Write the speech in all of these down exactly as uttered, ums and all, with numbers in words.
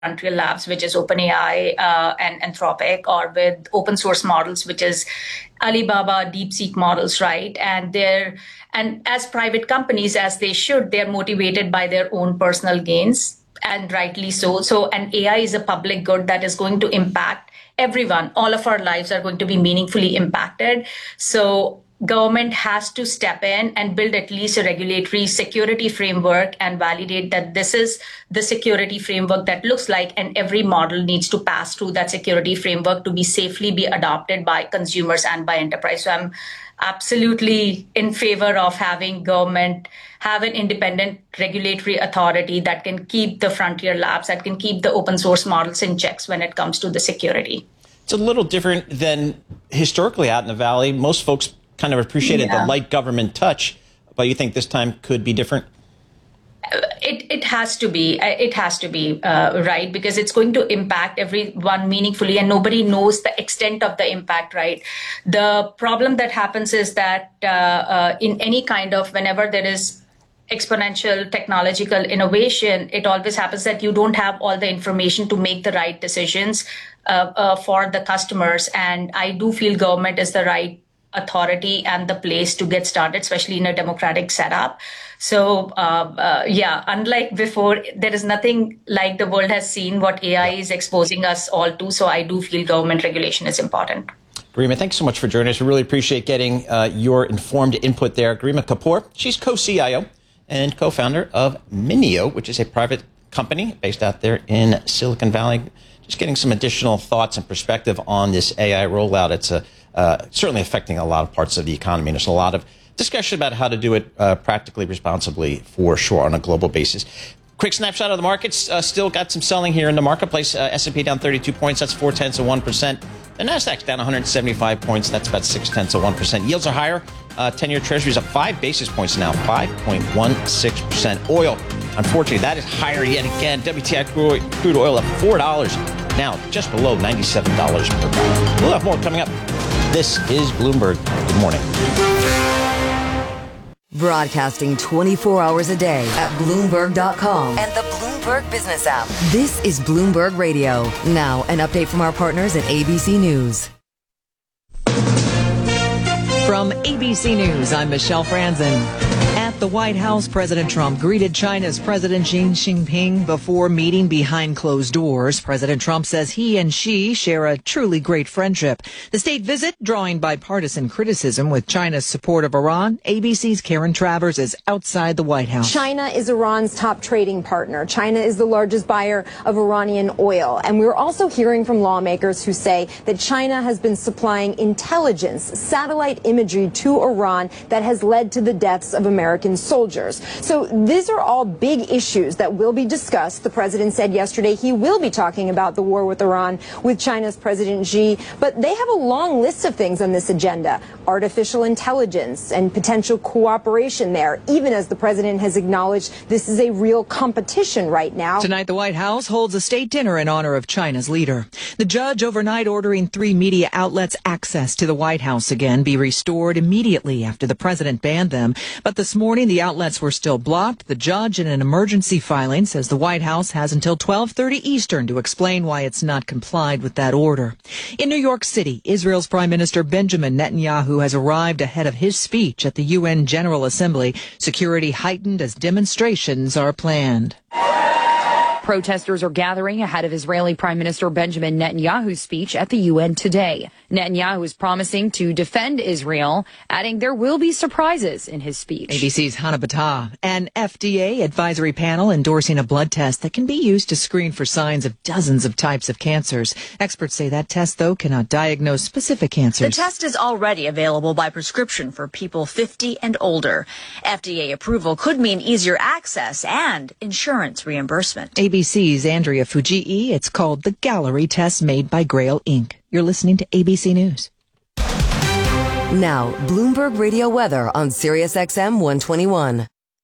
Frontier Labs, which is OpenAI uh, and Anthropic, or with open source models, which is Alibaba DeepSeek models, right? And they're and as private companies, as they should, they're motivated by their own personal gains, and rightly so. So, and A I is a public good that is going to impact everyone. All of our lives are going to be meaningfully impacted. So government has to step in and build at least a regulatory security framework and validate that this is the security framework that looks like, and every model needs to pass through that security framework to be safely be adopted by consumers and by enterprise. So I'm absolutely in favor of having government have an independent regulatory authority that can keep the frontier labs, that can keep the open source models in checks when it comes to the security. It's a little different than historically out in the Valley. Most folks kind of appreciated yeah. the light government touch, but you think this time could be different? It it has to be. It has to be, uh, right? Because it's going to impact everyone meaningfully, and nobody knows the extent of the impact, right? The problem that happens is that uh, uh, in any kind of, whenever there is exponential technological innovation, it always happens that you don't have all the information to make the right decisions uh, uh, for the customers. And I do feel government is the right authority and the place to get started, especially in a democratic setup. So, uh, uh, yeah, unlike before, there is nothing like the world has seen what A I is exposing us all to. So I do feel government regulation is important. Garima, thanks so much for joining us. We really appreciate getting uh, your informed input there. Garima Kapoor, she's co-C I O and co-founder of Minio, which is a private company based out there in Silicon Valley. Just getting some additional thoughts and perspective on this A I rollout. It's a Uh, certainly affecting a lot of parts of the economy. And there's a lot of discussion about how to do it uh, practically, responsibly, for sure, on a global basis. Quick snapshot of the markets. Uh, still got some selling here in the marketplace. Uh, S and P down thirty-two points. That's four tenths of one percent. The Nasdaq's down one hundred seventy-five points. That's about six tenths of one percent. Yields are higher. Uh, ten-year Treasuries up five basis points now, five point one six percent. Oil, unfortunately, that is higher yet again. W T I crude oil up four dollars. Now just below ninety-seven dollars per barrel. We'll have more coming up. This is Bloomberg. Good morning. Broadcasting twenty-four hours a day at Bloomberg dot com and the Bloomberg Business app. This is Bloomberg Radio. Now, an update from our partners at A B C News. From A B C News, I'm Michelle Franzen. At the White House, President Trump greeted China's President Xi Jinping before meeting behind closed doors. President Trump says he and Xi share a truly great friendship. The state visit drawing bipartisan criticism with China's support of Iran. A B C's Karen Travers is outside the White House. China is Iran's top trading partner. China is the largest buyer of Iranian oil. And we're also hearing from lawmakers who say that China has been supplying intelligence, satellite imagery to Iran that has led to the deaths of American soldiers. So these are all big issues that will be discussed. The president said yesterday he will be talking about the war with Iran with China's President Xi, but they have a long list of things on this agenda. Artificial intelligence and potential cooperation there, even as the president has acknowledged this is a real competition right now. Tonight, the White House holds a state dinner in honor of China's leader. The judge overnight ordering three media outlets' access to the White House again be restored immediately after the president banned them. But this morning, the outlets were still blocked. The judge, in an emergency filing, says the White House has until twelve thirty Eastern to explain why it's not complied with that order. In New York City, Israel's Prime Minister Benjamin Netanyahu has arrived ahead of his speech at the U N General Assembly. Security heightened as demonstrations are planned. Protesters are gathering ahead of Israeli Prime Minister Benjamin Netanyahu's speech at the U N today. Netanyahu is promising to defend Israel, adding there will be surprises in his speech. A B C's Hannah Battah. An F D A advisory panel endorsing a blood test that can be used to screen for signs of dozens of types of cancers. Experts say that test, though, cannot diagnose specific cancers. The test is already available by prescription for people fifty and older. F D A approval could mean easier access and insurance reimbursement. A B C's Andrea Fujii. It's called the Gallery Test made by Grail Incorporated. You're listening to A B C News. Now, Bloomberg Radio weather on Sirius X M one twenty-one.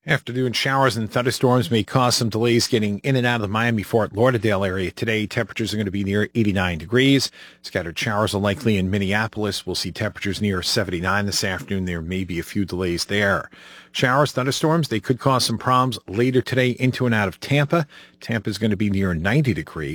Afternoon showers and thunderstorms may cause some delays getting in and out of the Miami-Fort Lauderdale area today. Temperatures are going to be near eighty-nine degrees. Scattered showers are likely in Minneapolis. We'll see temperatures near seventy-nine this afternoon. There may be a few delays there. Showers, thunderstorms, they could cause some problems later today into and out of Tampa. Tampa is going to be near ninety degrees.